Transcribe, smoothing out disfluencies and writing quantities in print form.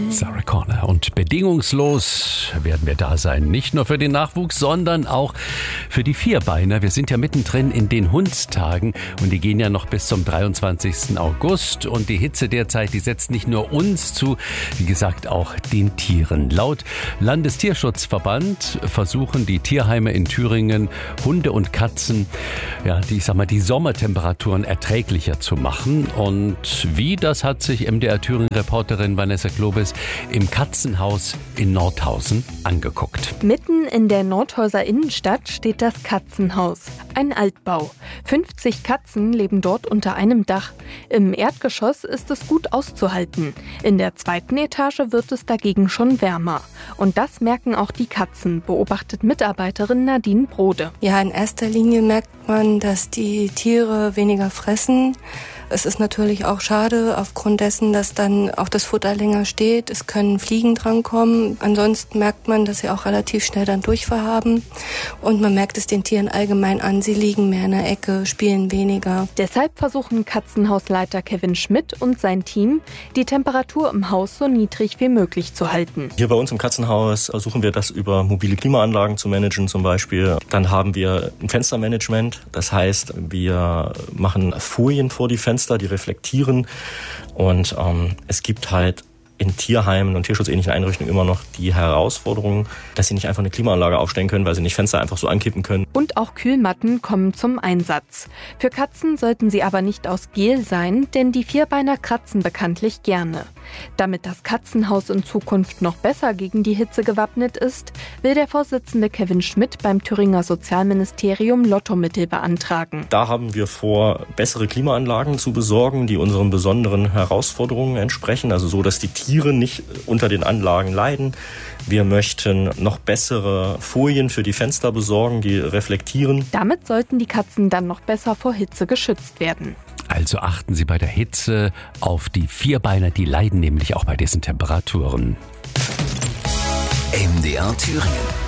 Sarah Connor. Und bedingungslos werden wir da sein. Nicht nur für den Nachwuchs, sondern auch für die Vierbeiner. Wir sind ja mittendrin in den Hundstagen und die gehen ja noch bis zum 23. August. Und die Hitze derzeit, die setzt nicht nur uns zu, wie gesagt, auch den Tieren. Laut Landestierschutzverband versuchen die Tierheime in Thüringen, Hunde und Katzen, die Sommertemperaturen erträglicher zu machen. Und wie, das hat sich MDR Thüringen-Reporterin Vanessa Globes im Katzenhaus in Nordhausen angeguckt. Mitten in der Nordhauser Innenstadt steht das Katzenhaus. Ein Altbau. 50 Katzen leben dort unter einem Dach. Im Erdgeschoss ist es gut auszuhalten. In der zweiten Etage wird es dagegen schon wärmer. Und das merken auch die Katzen, beobachtet Mitarbeiterin Nadine Brode. Ja, in erster Linie merkt man, dass die Tiere weniger fressen. Es ist natürlich auch schade, aufgrund dessen, dass dann auch das Futter länger steht. Es können Fliegen drankommen. Ansonsten merkt man, dass sie auch relativ schnell dann Durchfall haben. Und man merkt es den Tieren allgemein an. Sie liegen mehr in der Ecke, spielen weniger. Deshalb versuchen Katzenhausleiter Kevin Schmidt und sein Team, die Temperatur im Haus so niedrig wie möglich zu halten. Hier bei uns im Katzenhaus versuchen wir das über mobile Klimaanlagen zu managen zum Beispiel. Dann haben wir ein Fenstermanagement. Das heißt, wir machen Folien vor die Fenster, die reflektieren. Und es gibt halt in Tierheimen und tierschutzähnlichen Einrichtungen immer noch die Herausforderung, dass sie nicht einfach eine Klimaanlage aufstellen können, weil sie nicht Fenster einfach so ankippen können. Und auch Kühlmatten kommen zum Einsatz. Für Katzen sollten sie aber nicht aus Gel sein, denn die Vierbeiner kratzen bekanntlich gerne. Damit das Katzenhaus in Zukunft noch besser gegen die Hitze gewappnet ist, will der Vorsitzende Kevin Schmidt beim Thüringer Sozialministerium Lottomittel beantragen. Da haben wir vor, bessere Klimaanlagen zu besorgen, die unseren besonderen Herausforderungen entsprechen, also so, dass die Tiere nicht unter den Anlagen leiden. Wir möchten noch bessere Folien für die Fenster besorgen, die reflektieren. Damit sollten die Katzen dann noch besser vor Hitze geschützt werden. Also achten Sie bei der Hitze auf die Vierbeiner, die leiden nämlich auch bei diesen Temperaturen. MDR Thüringen.